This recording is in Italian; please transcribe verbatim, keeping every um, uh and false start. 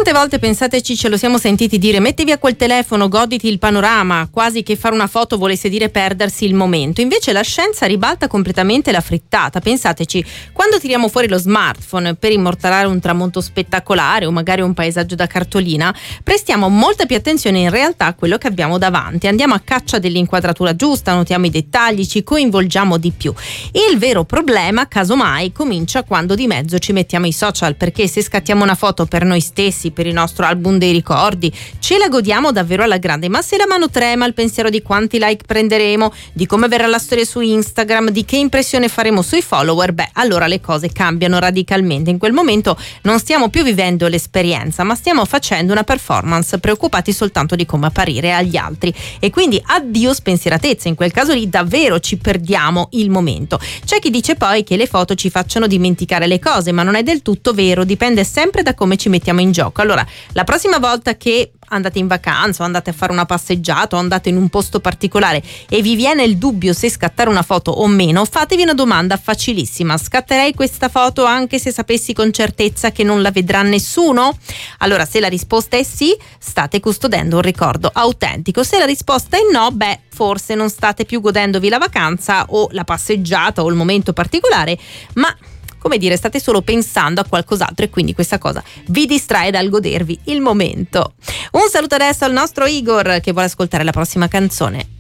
Quante volte, pensateci, ce lo siamo sentiti dire: metti via quel telefono, goditi il panorama, quasi che fare una foto volesse dire perdersi il momento. Invece la scienza ribalta completamente la frittata. Pensateci, quando tiriamo fuori lo smartphone per immortalare un tramonto spettacolare o magari un paesaggio da cartolina, prestiamo molta più attenzione in realtà a quello che abbiamo davanti, andiamo a caccia dell'inquadratura giusta, notiamo i dettagli, ci coinvolgiamo di più. Il vero problema, casomai, comincia quando di mezzo ci mettiamo i social, perché se scattiamo una foto per noi stessi, per il nostro album dei ricordi, ce la godiamo davvero alla grande, ma se la mano trema al pensiero di quanti like prenderemo, di come verrà la storia su Instagram, di che impressione faremo sui follower, beh, allora le cose cambiano radicalmente. In quel momento non stiamo più vivendo l'esperienza, ma stiamo facendo una performance, preoccupati soltanto di come apparire agli altri. E quindi addio spensieratezza, in quel caso lì davvero ci perdiamo il momento. C'è chi dice poi che le foto ci facciano dimenticare le cose, ma non è del tutto vero, dipende sempre da come ci mettiamo in gioco. Allora, la prossima volta che andate in vacanza o andate a fare una passeggiata o andate in un posto particolare e vi viene il dubbio se scattare una foto o meno, fatevi una domanda facilissima: scatterei questa foto anche se sapessi con certezza che non la vedrà nessuno? Allora, se la risposta è sì, state custodendo un ricordo autentico. Se la risposta è no, beh, forse non state più godendovi la vacanza o la passeggiata o il momento particolare, ma come dire, state solo pensando a qualcos'altro e quindi questa cosa vi distrae dal godervi il momento. Un saluto adesso al nostro Igor che vuole ascoltare la prossima canzone.